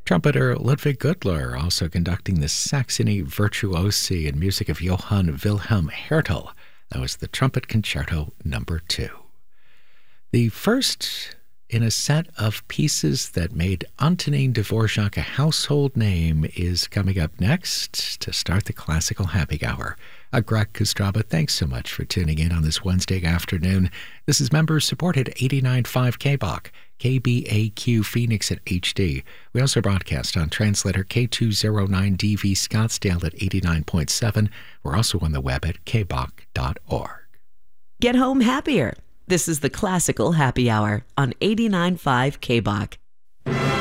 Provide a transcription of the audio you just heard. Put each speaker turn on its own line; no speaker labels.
Trumpeter Ludwig Gudler also conducting the Saxony Virtuosi in music of Johann Wilhelm Hertel. That was the Trumpet Concerto No. 2. The first in a set of pieces that made Antonin Dvorak a household name is coming up next to start the Classical Happy Hour. Greg Kostraba, thanks so much for tuning in on this Wednesday afternoon. This is member-supported 89.5 KBOC, KBAQ Phoenix at HD. We also broadcast on translator K209DV Scottsdale at 89.7. We're also on the web at kbok.org.
Get home happier. This is the Classical Happy Hour on 89.5 KBOC.